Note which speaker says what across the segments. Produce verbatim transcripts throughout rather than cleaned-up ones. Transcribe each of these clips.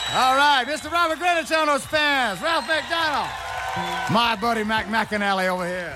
Speaker 1: All right, Mister Robert Greenwich on those fans. Ralph McDonald. My buddy Mac McAnally over here.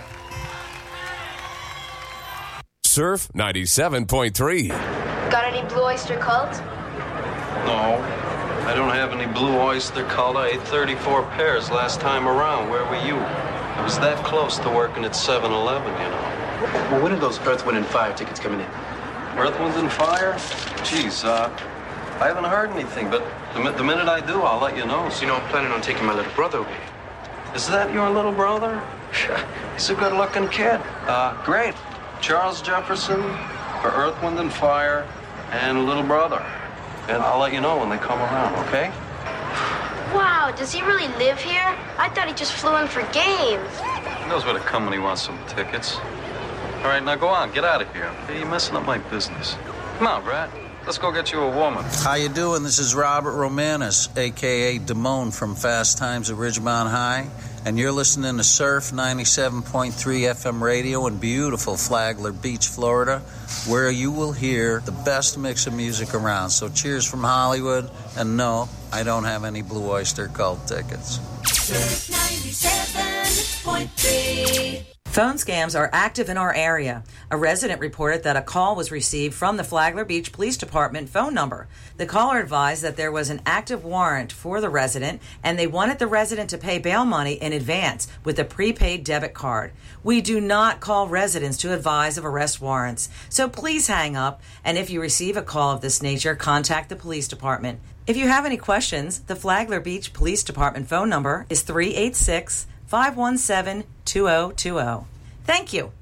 Speaker 2: Surf ninety-seven point three.
Speaker 3: Got any Blue Oyster Cult?
Speaker 4: No, I don't have any Blue Oyster Cult. I ate thirty-four pairs last time around. Where were you? I was that close to working at seven eleven, you know.
Speaker 5: Well, when are those Earth, Wind, and Fire tickets coming in?
Speaker 4: Earth, Wind, and Fire? Jeez, uh, I haven't heard anything, but the, mi- the minute I do, I'll let you know.
Speaker 5: So, you know, I'm planning on taking my little brother away.
Speaker 4: Is that your little brother? He's a good-looking kid. Uh, great. Charles Jefferson for Earth, Wind, and Fire, and a little brother. And I'll let you know when they come around, okay?
Speaker 3: Wow, does he really live here? I thought he just flew in for games.
Speaker 4: He knows where to come when he wants some tickets. All right, now go on, get out of here. Hey, you're messing up my business. Come on, Brad. Let's go get you a woman.
Speaker 6: How you doing? This is Robert Romanus, a k a. Damone from Fast Times at Ridgemont High. And you're listening to Surf ninety-seven point three F M radio in beautiful Flagler Beach, Florida, where you will hear the best mix of music around. So cheers from Hollywood. And no, I don't have any Blue Oyster Cult tickets.
Speaker 7: Surf ninety-seven point three.
Speaker 8: Phone scams are active in our area. A resident reported that a call was received from the Flagler Beach Police Department phone number. The caller advised that there was an active warrant for the resident, and they wanted the resident to pay bail money in advance with a prepaid debit card. We do not call residents to advise of arrest warrants, so please hang up, and if you receive a call of this nature, contact the police department. If you have any questions, the Flagler Beach Police Department phone number is three eight six, five one seven, two zero two zero. Thank you.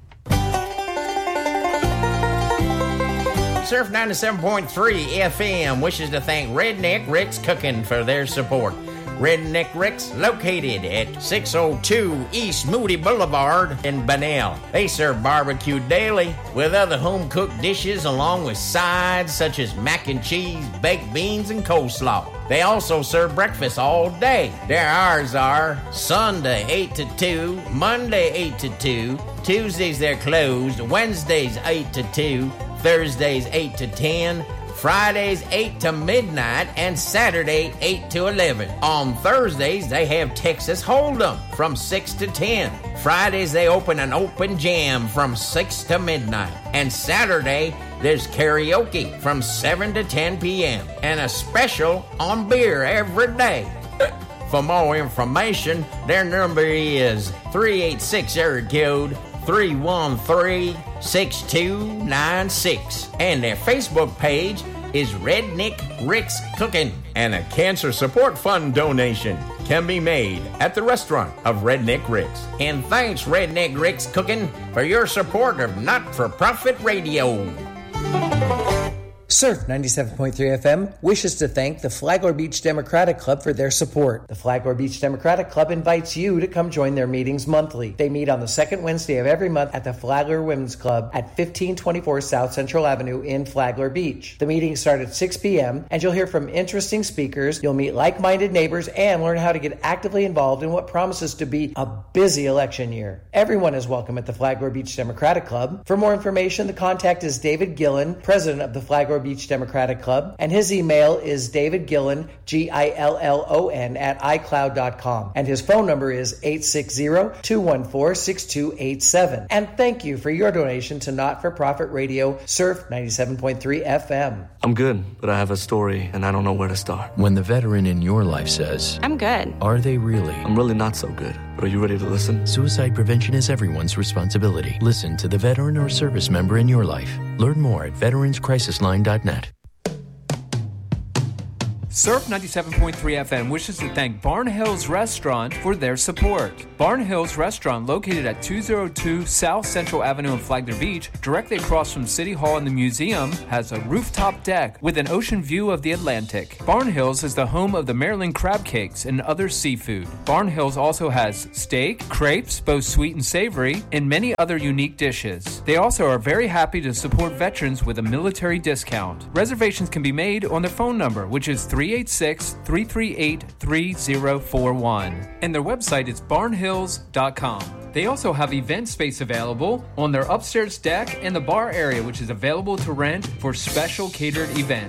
Speaker 9: Surf ninety-seven point three F M wishes to thank Redneck Rick's Cooking for their support. Redneck Rick's located at six oh two East Moody Boulevard in Bunnell. They serve barbecue daily with other home-cooked dishes along with sides such as mac and cheese, baked beans, and coleslaw. They also serve breakfast all day. Their hours are Sunday eight to two, Monday eight to two, Tuesdays they're closed, Wednesdays eight to two, Thursdays eight to ten, Fridays eight to midnight, and Saturday eight to eleven. On Thursdays, they have Texas Hold'em from six to ten. Fridays, they open an open jam from six to midnight. And Saturday, there's karaoke from seven to ten p.m. and a special on beer every day. For more information, their number is three eight six area code three one three, six two nine six. And their Facebook page is Redneck Rick's Cooking. And a cancer support fund donation can be made at the restaurant of Redneck Rick's. And thanks, Redneck Rick's Cooking, for your support of not-for-profit radio.
Speaker 10: Surf ninety-seven point three F M wishes to thank the Flagler Beach Democratic Club for their support. The Flagler Beach Democratic Club invites you to come join their meetings monthly. They meet on the second Wednesday of every month at the Flagler Women's Club at fifteen twenty-four South Central Avenue in Flagler Beach. The meetings start at six p.m. and you'll hear from interesting speakers, you'll meet like-minded neighbors, and learn how to get actively involved in what promises to be a busy election year. Everyone is welcome at the Flagler Beach Democratic Club. For more information, the contact is David Gillen, president of the Flagler Beach Democratic Club, and his email is David Gillen, G I L L O N, at i cloud dot com, and his phone number is eight six zero, two one four, six two eight seven. And thank you for your donation to Not-for-Profit Radio, Surf ninety-seven point three F M.
Speaker 11: I'm good, but I have a story, and I don't know where to start.
Speaker 12: When the veteran in your life says,
Speaker 13: I'm good.
Speaker 12: Are they really?
Speaker 11: I'm really not so good, but are you ready to listen?
Speaker 12: Suicide prevention is everyone's responsibility. Listen to the veteran or service member in your life. Learn more at veterans crisis line dot net.
Speaker 14: Surf ninety-seven point three F M wishes to thank Barn Hills Restaurant for their support. Barn Hills Restaurant, located at two oh two South Central Avenue in Flagler Beach, directly across from City Hall and the museum, has a rooftop deck with an ocean view of the Atlantic. Barn Hills is the home of the Maryland crab cakes and other seafood. Barn Hills also has steak, crepes, both sweet and savory, and many other unique dishes. They also are very happy to support veterans with a military discount. Reservations can be made on their phone number, which is three eight six, three three eight, three zero four one. And their website is barn hills dot com. They also have event space available on their upstairs deck and the bar area, which is available to rent for special catered events.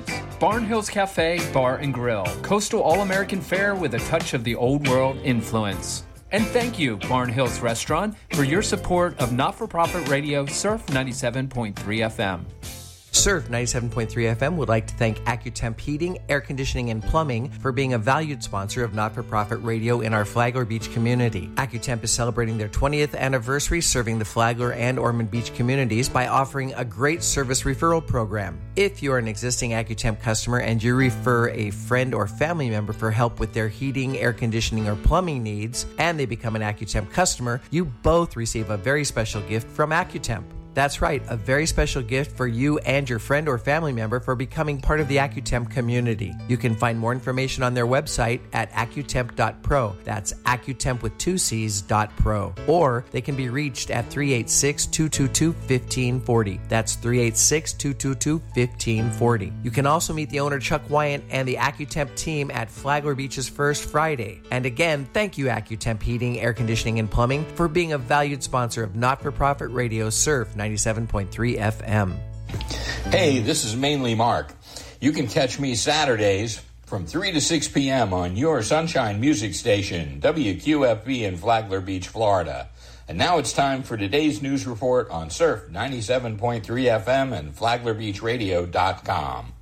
Speaker 14: Barn Hills Cafe, Bar and Grill. Coastal All-American fare with a touch of the old world influence. And thank you, Barn Hills Restaurant, for your support of not-for-profit radio Surf ninety-seven point three F M.
Speaker 10: Surf ninety-seven point three F M would like to thank AccuTemp Heating, Air Conditioning, and Plumbing for being a valued sponsor of not-for-profit radio in our Flagler Beach community. AccuTemp is celebrating their twentieth anniversary serving the Flagler and Ormond Beach communities by offering a great service referral program. If you are an existing AccuTemp customer and you refer a friend or family member for help with their heating, air conditioning, or plumbing needs, and they become an AccuTemp customer, you both receive a very special gift from AccuTemp. That's right, a very special gift for you and your friend or family member for becoming part of the AccuTemp community. You can find more information on their website at accutemp dot pro. That's AccuTemp with two C's dot pro. Or they can be reached at three eight six, two two two, one five four zero. That's three eight six, two two two, one five four zero. You can also meet the owner Chuck Wyant and the AccuTemp team at Flagler Beach's First Friday. And again, thank you AccuTemp Heating, Air Conditioning, and Plumbing for being a valued sponsor of not-for-profit radio Surf ninety-seven point three F M.
Speaker 13: Hey, this is Mainly Mark. You can catch me Saturdays from three to six p.m. on your Sunshine Music Station, W Q F B in Flagler Beach, Florida. And now it's time for today's news report on Surf ninety-seven point three F M and flagler beach radio dot com.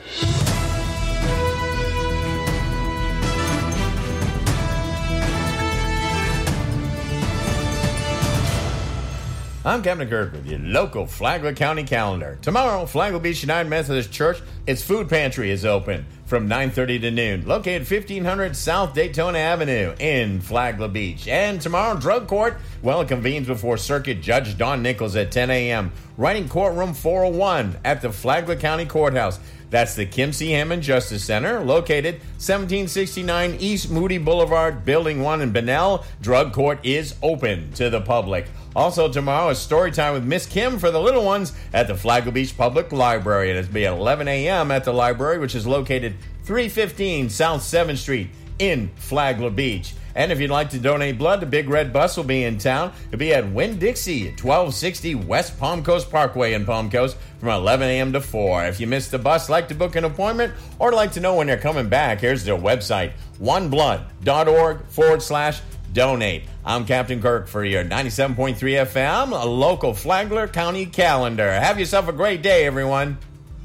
Speaker 9: I'm Captain Kirk with your local Flagler County calendar. Tomorrow, Flagler Beach United Methodist Church, its food pantry is open from nine thirty to noon, located fifteen hundred South Daytona Avenue in Flagler Beach. And tomorrow, Drug Court, well, it convenes before Circuit Judge Don Nichols at ten a.m., right in Courtroom four oh one at the Flagler County Courthouse. That's the Kim C. Hammond Justice Center, located seventeen sixty-nine East Moody Boulevard, Building one in Bunnell. Drug Court is open to the public. Also tomorrow is story time with Miss Kim for the little ones at the Flagler Beach Public Library. And it'll be at eleven a.m. at the library, which is located three fifteen South seventh Street in Flagler Beach. And if you'd like to donate blood, the Big Red Bus will be in town. It'll be at Winn-Dixie at twelve sixty West Palm Coast Parkway in Palm Coast from eleven a.m. to four. If you missed the bus, like to book an appointment, or like to know when they're coming back, here's their website, oneblood.org forward slash donate. I'm Captain Kirk for your ninety-seven point three F M, a local Flagler County calendar. Have yourself a great day, everyone.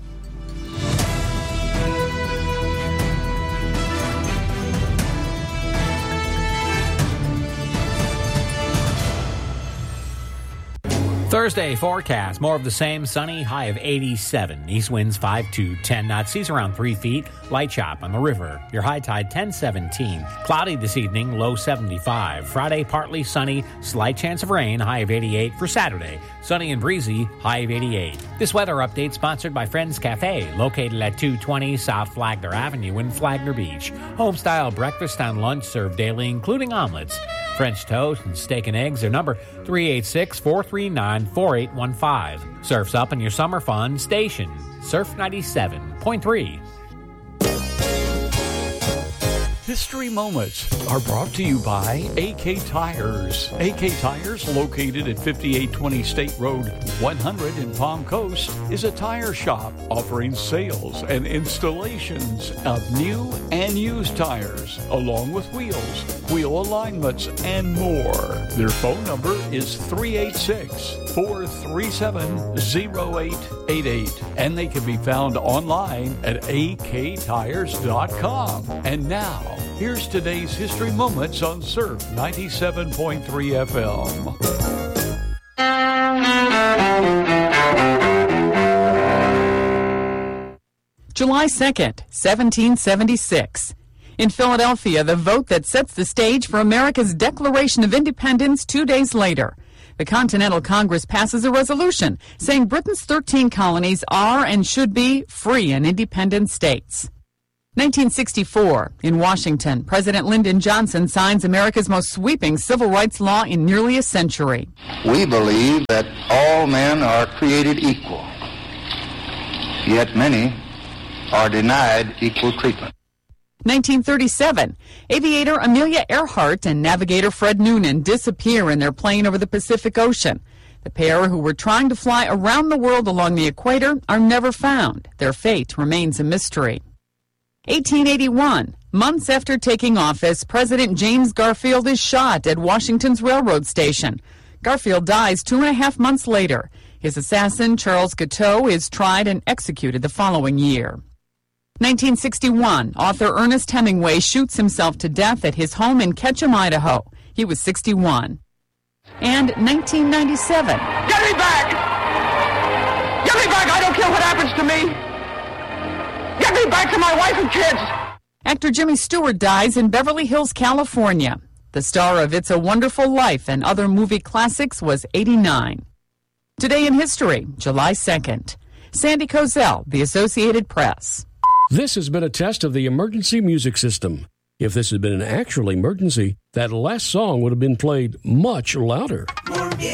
Speaker 15: Thursday forecast, more of the same, sunny, high of eighty-seven. East winds five to ten knots, seas around three feet. Light chop on the river. Your high tide ten seventeen. Cloudy this evening, low seventy-five. Friday, partly sunny, slight chance of rain, high of eighty-eight. For Saturday, sunny and breezy, high of eighty-eight. This weather update sponsored by Friends Cafe, located at two twenty South Flagler Avenue in Flagler Beach. Home-style breakfast and lunch served daily, including omelets, French toast, and steak and eggs. Their number, three eight six, four three nine, four eight one five. Surf's up in your summer fun station. Surf ninety-seven point three.
Speaker 16: History Moments are brought to you by A K Tires. A K Tires, located at fifty-eight twenty State Road one hundred in Palm Coast, is a tire shop offering sales and installations of new and used tires, along with wheels, wheel alignments, and more. Their phone number is three eight six, four three seven, zero eight eight eight, and they can be found online at a k tires dot com. And now, here's today's History Moments on Surf ninety-seven point three F M.
Speaker 17: July second, seventeen seventy-six. In Philadelphia, the vote that sets the stage for America's Declaration of Independence two days later. The Continental Congress passes a resolution saying Britain's thirteen colonies are and should be free and independent states. nineteen sixty-four. In Washington, President Lyndon Johnson signs America's most sweeping civil rights law in nearly a century.
Speaker 18: We believe that all men are created equal, yet many are denied equal treatment.
Speaker 17: nineteen thirty-seven. Aviator Amelia Earhart and navigator Fred Noonan disappear in their plane over the Pacific Ocean. The pair, who were trying to fly around the world along the equator, are never found. Their fate remains a mystery. eighteen eighty-one. Months after taking office, President James Garfield is shot at Washington's railroad station. Garfield dies two and a half months later. His assassin, Charles Guiteau, is tried and executed the following year. nineteen sixty-one. Author Ernest Hemingway shoots himself to death at his home in Ketchum, Idaho. He was sixty-one. And nineteen ninety-seven.
Speaker 19: Get me back! Get me back! I don't care what happens to me! Get me back to my wife and kids!
Speaker 17: Actor Jimmy Stewart dies in Beverly Hills, California. The star of It's a Wonderful Life and other movie classics was eighty-nine. Today in history, July second. Sandy Kozel, The Associated Press.
Speaker 20: This has been a test of the emergency music system. If this had been an actual emergency, that last song would have been played much louder.